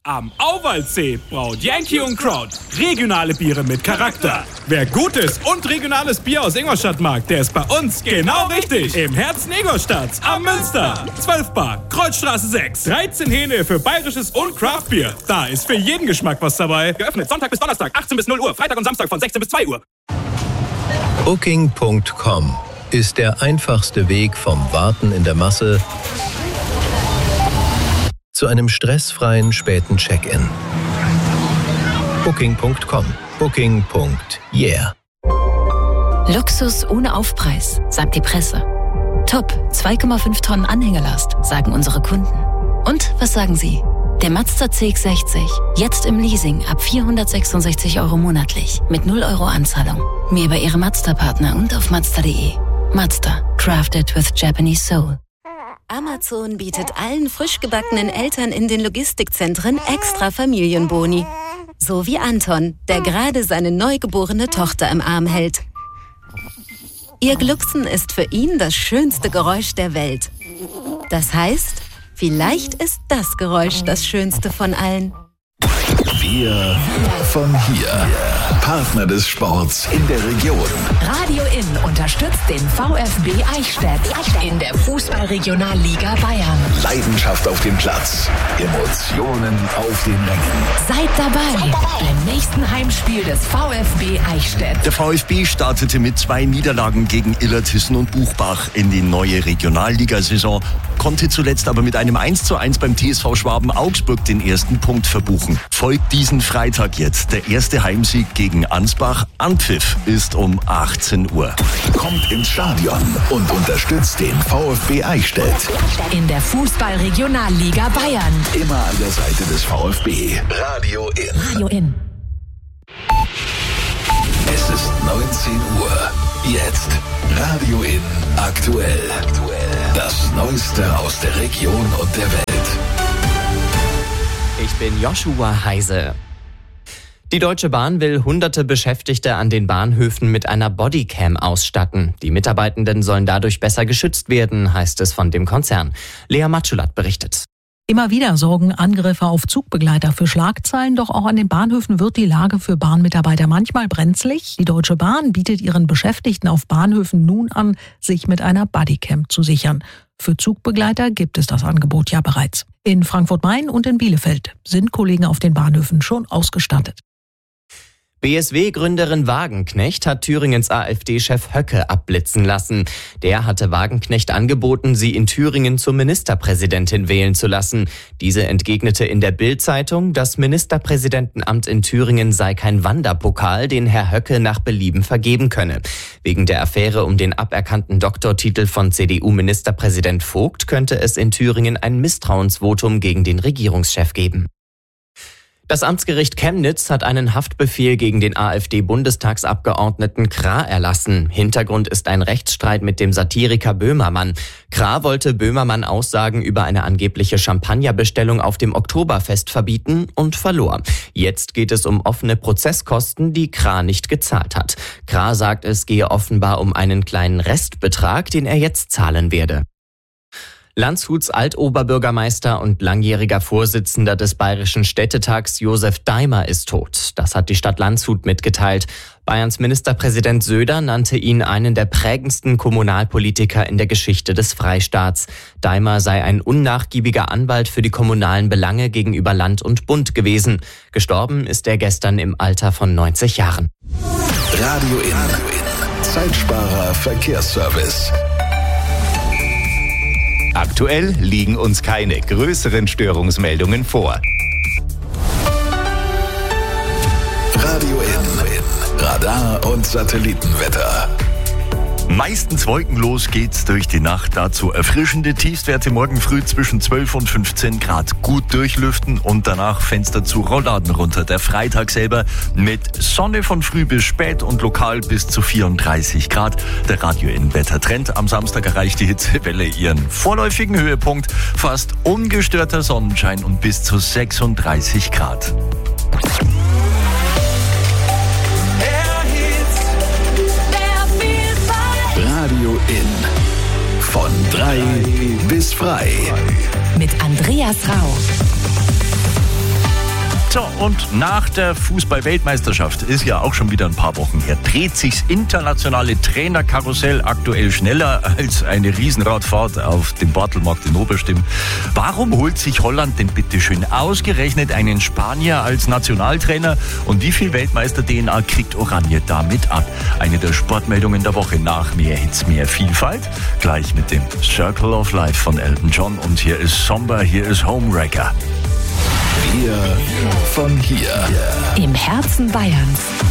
Am Auwaldsee braut Yankee & Kraut regionale Biere mit Charakter. Wer gutes und regionales Bier aus Ingolstadt mag, der ist bei uns genau richtig. Im Herzen Ingolstadts am Münster. 12 Bar, Kreuzstraße 6. 13 Hähne für bayerisches und Craftbier. Da ist für jeden Geschmack was dabei. Geöffnet Sonntag bis Donnerstag, 18 bis 0 Uhr. Freitag und Samstag von 16 bis 2 Uhr. Booking.com ist der einfachste Weg vom Warten in der Masse zu einem stressfreien späten Check-in. Booking.com. Booking.yeah. Luxus ohne Aufpreis, sagt die Presse. Top, 2,5 Tonnen Anhängelast, sagen unsere Kunden. Und was sagen Sie? Der Mazda CX-60, jetzt im Leasing ab 466 € monatlich, mit 0 € Anzahlung. Mehr über Ihre Mazda-Partner und auf Mazda.de. Mazda, crafted with Japanese soul. Amazon bietet allen frisch gebackenen Eltern in den Logistikzentren extra Familienboni. So wie Anton, der gerade seine neugeborene Tochter im Arm hält. Ihr Glucksen ist für ihn das schönste Geräusch der Welt. Das heißt, vielleicht ist das Geräusch das schönste von allen. Wir von hier. Partner des Sports in der Region. Radio Inn unterstützt den VfB Eichstätt in der Fußball-Regionalliga Bayern. Leidenschaft auf dem Platz. Emotionen auf den Rängen. Seid dabei beim nächsten Heimspiel des VfB Eichstätt. Der VfB startete mit 2 Niederlagen gegen Illertissen und Buchbach in die neue Regionalligasaison, konnte zuletzt aber mit einem 1:1 beim TSV Schwaben Augsburg den ersten Punkt verbuchen. Folgt diesen Freitag jetzt der erste Heimsieg gegen Ansbach. Anpfiff ist um 18 Uhr. Kommt ins Stadion und unterstützt den VfB Eichstätt. In der Fußball-Regionalliga Bayern. Immer an der Seite des VfB. Radio Inn. Radio Inn. Es ist 19 Uhr. Jetzt Radio Inn aktuell. Das Neueste aus der Region und der Welt. Ich bin Joshua Heise. Die Deutsche Bahn will hunderte Beschäftigte an den Bahnhöfen mit einer Bodycam ausstatten. Die Mitarbeitenden sollen dadurch besser geschützt werden, heißt es von dem Konzern. Lea Matschulat berichtet. Immer wieder sorgen Angriffe auf Zugbegleiter für Schlagzeilen, doch auch an den Bahnhöfen wird die Lage für Bahnmitarbeiter manchmal brenzlig. Die Deutsche Bahn bietet ihren Beschäftigten auf Bahnhöfen nun an, sich mit einer Bodycam zu sichern. Für Zugbegleiter gibt es das Angebot ja bereits. In Frankfurt-Main und in Bielefeld sind Kollegen auf den Bahnhöfen schon ausgestattet. BSW-Gründerin Wagenknecht hat Thüringens AfD-Chef Höcke abblitzen lassen. Der hatte Wagenknecht angeboten, sie in Thüringen zur Ministerpräsidentin wählen zu lassen. Diese entgegnete in der Bild-Zeitung, das Ministerpräsidentenamt in Thüringen sei kein Wanderpokal, den Herr Höcke nach Belieben vergeben könne. Wegen der Affäre um den aberkannten Doktortitel von CDU-Ministerpräsident Vogt könnte es in Thüringen ein Misstrauensvotum gegen den Regierungschef geben. Das Amtsgericht Chemnitz hat einen Haftbefehl gegen den AfD-Bundestagsabgeordneten Krah erlassen. Hintergrund ist ein Rechtsstreit mit dem Satiriker Böhmermann. Krah wollte Böhmermann Aussagen über eine angebliche Champagnerbestellung auf dem Oktoberfest verbieten und verlor. Jetzt geht es um offene Prozesskosten, die Krah nicht gezahlt hat. Krah sagt, es gehe offenbar um einen kleinen Restbetrag, den er jetzt zahlen werde. Landshuts Altoberbürgermeister und langjähriger Vorsitzender des Bayerischen Städtetags Josef Daimer ist tot. Das hat die Stadt Landshut mitgeteilt. Bayerns Ministerpräsident Söder nannte ihn einen der prägendsten Kommunalpolitiker in der Geschichte des Freistaats. Daimer sei ein unnachgiebiger Anwalt für die kommunalen Belange gegenüber Land und Bund gewesen. Gestorben ist er gestern im Alter von 90 Jahren. Radio Inn. Zeitsparer Verkehrsservice. Aktuell liegen uns keine größeren Störungsmeldungen vor. Radio Inn. Radar und Satellitenwetter. Meistens wolkenlos geht's durch die Nacht, dazu erfrischende Tiefstwerte morgen früh zwischen 12 und 15 Grad. Gut durchlüften und danach Fenster zu, Rollladen runter. Der Freitag selber mit Sonne von früh bis spät und lokal bis zu 34 Grad. Der Radio Inn Wettertrend. Am Samstag erreicht die Hitzewelle ihren vorläufigen Höhepunkt. Fast ungestörter Sonnenschein und bis zu 36 Grad. Radio Inn. Von 3 bis frei. Mit Andreas Rau. So, und nach der Fußball-Weltmeisterschaft ist ja auch schon wieder ein paar Wochen her, dreht sich's internationale Trainerkarussell aktuell schneller als eine Riesenradfahrt auf dem Bartelmarkt in Oberstimm. Warum holt sich Holland denn bitte schön ausgerechnet einen Spanier als Nationaltrainer und wie viel Weltmeister-DNA kriegt Oranje damit ab? Eine der Sportmeldungen der Woche nach mehr Hits, mehr Vielfalt. Gleich mit dem Circle of Life von Elton John und hier ist Somber, hier ist Homewrecker. Wir von hier. Im Herzen Bayerns.